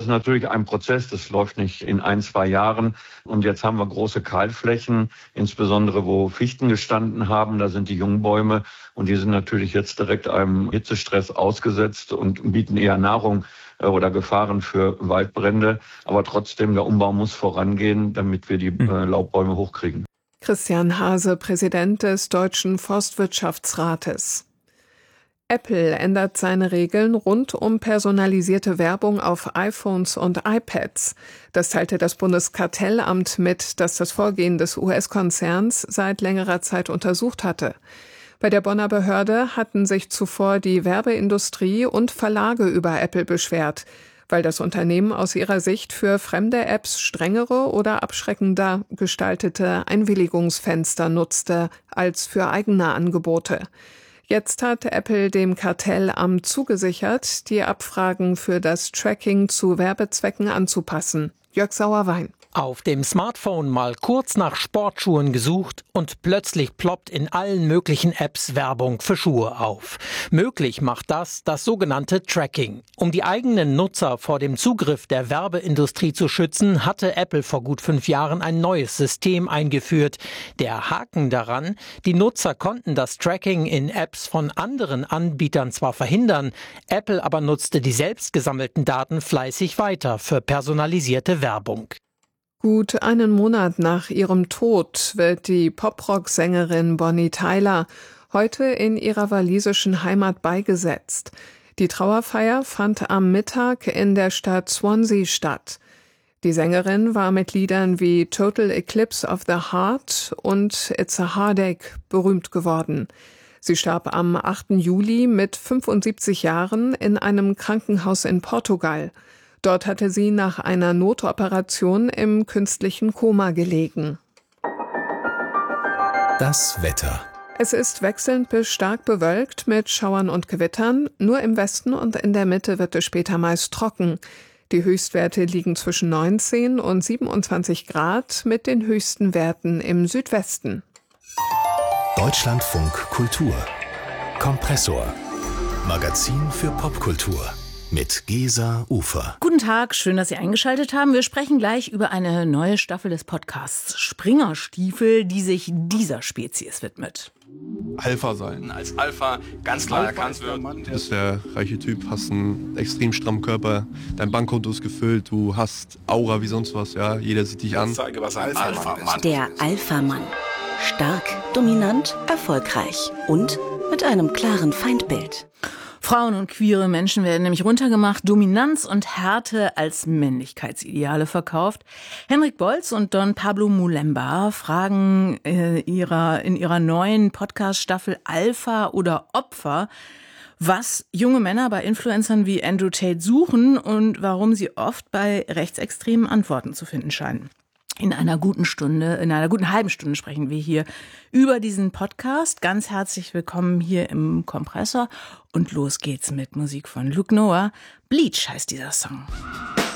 ist natürlich ein Prozess, das läuft nicht in 1-2 Jahren. Und jetzt haben wir große Kahlflächen, insbesondere wo Fichten gestanden haben. Da sind die Jungbäume und die sind natürlich jetzt direkt einem Hitzestress ausgesetzt und bieten eher Nahrung oder Gefahren für Waldbrände. Aber trotzdem, der Umbau muss vorangehen, damit wir die Laubbäume hochkriegen. Christian Hase, Präsident des Deutschen Forstwirtschaftsrates. Apple ändert seine Regeln rund um personalisierte Werbung auf iPhones und iPads. Das teilte das Bundeskartellamt mit, das das Vorgehen des US-Konzerns seit längerer Zeit untersucht hatte. Bei der Bonner Behörde hatten sich zuvor die Werbeindustrie und Verlage über Apple beschwert, weil das Unternehmen aus ihrer Sicht für fremde Apps strengere oder abschreckender gestaltete Einwilligungsfenster nutzte als für eigene Angebote. Jetzt hat Apple dem Kartellamt zugesichert, die Abfragen für das Tracking zu Werbezwecken anzupassen. Jörg Sauerwein. Auf dem Smartphone mal kurz nach Sportschuhen gesucht und plötzlich ploppt in allen möglichen Apps Werbung für Schuhe auf. Möglich macht das sogenannte Tracking. Um die eigenen Nutzer vor dem Zugriff der Werbeindustrie zu schützen, hatte Apple vor gut 5 Jahren ein neues System eingeführt. Der Haken daran: Die Nutzer konnten das Tracking in Apps von anderen Anbietern zwar verhindern, Apple aber nutzte die selbst gesammelten Daten fleißig weiter für personalisierte Werbung. Gut einen Monat nach ihrem Tod wird die Poprock-Sängerin Bonnie Tyler heute in ihrer walisischen Heimat beigesetzt. Die Trauerfeier fand am Mittag in der Stadt Swansea statt. Die Sängerin war mit Liedern wie Total Eclipse of the Heart und It's a Heartache berühmt geworden. Sie starb am 8. Juli mit 75 Jahren in einem Krankenhaus in Portugal. Dort hatte sie nach einer Notoperation im künstlichen Koma gelegen. Das Wetter. Es ist wechselnd bis stark bewölkt mit Schauern und Gewittern. Nur im Westen und in der Mitte wird es später meist trocken. Die Höchstwerte liegen zwischen 19 und 27 Grad mit den höchsten Werten im Südwesten. Deutschlandfunk Kultur. Kompressor. Magazin für Popkultur. Mit Gesa Ufer. Guten Tag, schön, dass Sie eingeschaltet haben. Wir sprechen gleich über eine neue Staffel des Podcasts Springerstiefel, die sich dieser Spezies widmet. Alpha sein. Als Alpha ganz klar erkannt wird. Du bist der reiche Typ, hast einen extrem strammen Körper, dein Bankkonto ist gefüllt, du hast Aura wie sonst was, ja, jeder sieht dich an. Ich zeige, was ein Alpha-Mann ist. Der Alpha-Mann. Stark, dominant, erfolgreich und mit einem klaren Feindbild. Frauen und queere Menschen werden nämlich runtergemacht, Dominanz und Härte als Männlichkeitsideale verkauft. Henrik Bolz und Don Pablo Mulemba fragen in ihrer neuen Podcast-Staffel Alpha oder Opfer, was junge Männer bei Influencern wie Andrew Tate suchen und warum sie oft bei rechtsextremen Antworten zu finden scheinen. In einer guten halben Stunde sprechen wir hier über diesen Podcast. Ganz herzlich willkommen hier im Kompressor. Und los geht's mit Musik von Luke Noah. Bleach heißt dieser Song.